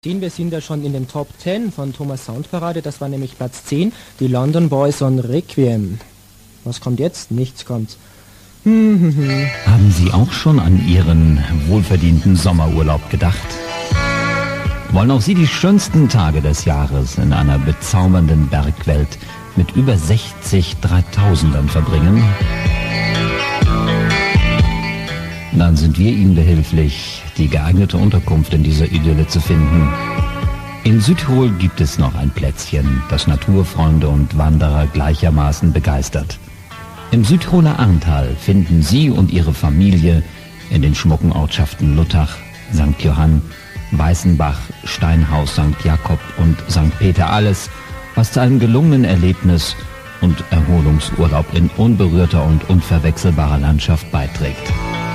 Wir sind ja schon in den Top 10 von Thomas Soundparade, das war nämlich Platz 10, die London Boys on Requiem. Was kommt jetzt? Nichts kommt. Haben Sie auch schon an Ihren wohlverdienten Sommerurlaub gedacht? Wollen auch Sie die schönsten Tage des Jahres in einer bezaubernden Bergwelt mit über 60 Dreitausendern verbringen? Dann sind wir Ihnen behilflich, die geeignete Unterkunft in dieser Idylle zu finden. In Südtirol gibt es noch ein Plätzchen, das Naturfreunde und Wanderer gleichermaßen begeistert. Im Südtiroler Arntal finden Sie und Ihre Familie in den schmucken Ortschaften Luttach, St. Johann, Weißenbach, Steinhaus, St. Jakob und St. Peter alles, was zu einem gelungenen Erlebnis und Erholungsurlaub in unberührter und unverwechselbarer Landschaft beiträgt.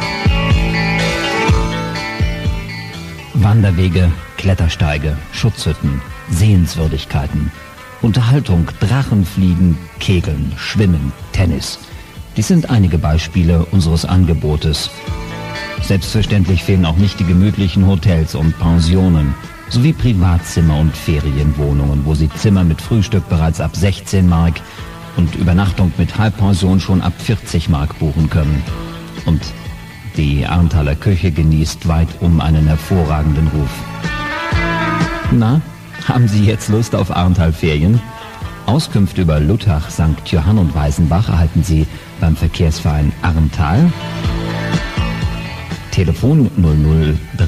Wanderwege, Klettersteige, Schutzhütten, Sehenswürdigkeiten, Unterhaltung, Drachenfliegen, Kegeln, Schwimmen, Tennis. Dies sind einige Beispiele unseres Angebotes. Selbstverständlich fehlen auch nicht die gemütlichen Hotels und Pensionen, sowie Privatzimmer und Ferienwohnungen, wo Sie Zimmer mit Frühstück bereits ab 16 Mark und Übernachtung mit Halbpension schon ab 40 Mark buchen können. Und die Arntaler Küche genießt weitum einen hervorragenden Ruf. Na, haben Sie jetzt Lust auf Arntal-Ferien? Auskünfte über Luttach, St. Johann und Weißenbach erhalten Sie beim Verkehrsverein Arntal. Telefon 003